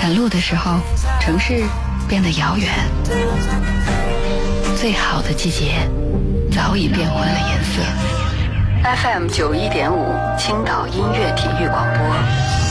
赶路的时候，城市变得遥远，最好的季节早已变换了颜色。FM 91.5，青岛音乐体育广播。